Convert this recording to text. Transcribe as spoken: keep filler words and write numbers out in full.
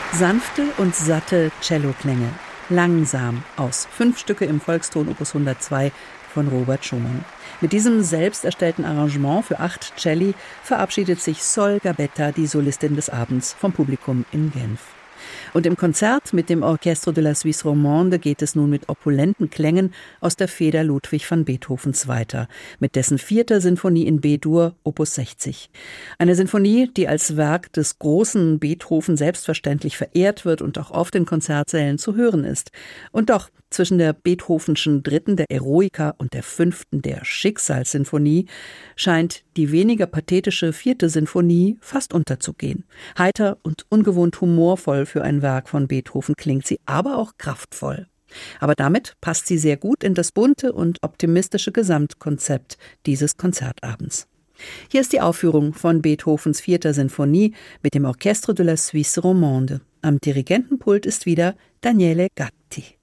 Sanfte und satte Celloklänge, langsam, aus fünf Stücke im Volkston Opus hundertzwei von Robert Schumann. Mit diesem selbst erstellten Arrangement für acht Celli verabschiedet sich Sol Gabetta, die Solistin des Abends, vom Publikum in Genf. Und im Konzert mit dem Orchestre de la Suisse Romande geht es nun mit opulenten Klängen aus der Feder Ludwig van Beethovens weiter, mit dessen vierter Sinfonie in B-Dur, Opus sechzig. Eine Sinfonie, die als Werk des großen Beethoven selbstverständlich verehrt wird und auch oft in Konzertsälen zu hören ist. Und doch, zwischen der Beethovenschen dritten, der Eroica, und der fünften, der Schicksalssinfonie, scheint die weniger pathetische vierte Sinfonie fast unterzugehen. Heiter und ungewohnt humorvoll für ein Werk von Beethoven klingt sie, aber auch kraftvoll. Aber damit passt sie sehr gut in das bunte und optimistische Gesamtkonzept dieses Konzertabends. Hier ist die Aufführung von Beethovens vierter Sinfonie mit dem Orchestre de la Suisse Romande. Am Dirigentenpult ist wieder Daniele Gatti.